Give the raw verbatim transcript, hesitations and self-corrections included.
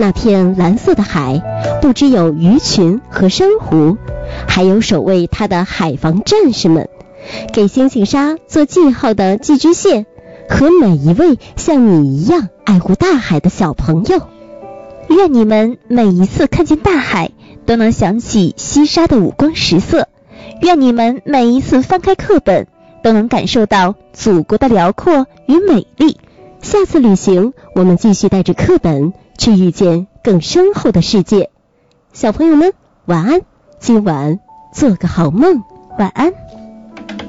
那片蓝色的海，不只有鱼群和珊瑚，还有守卫它的海防战士们，给星星沙做记号的寄居蟹，和每一位像你一样爱护大海的小朋友。 愿你们每一次看见大海，都能想起西沙的五光十色。愿你们每一次翻开课本，都能感受到祖国的辽阔与美丽。下次旅行，我们继续带着课本去遇见更深厚的世界。小朋友们，晚安，今晚做个好梦，晚安。